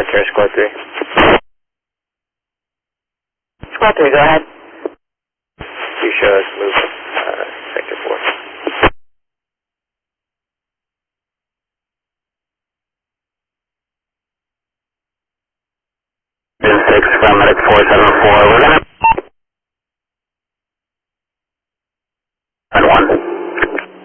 Care, Squad 3. Squad 3, go ahead. You show us movement, Sector 4. Six, medic 474. We're going to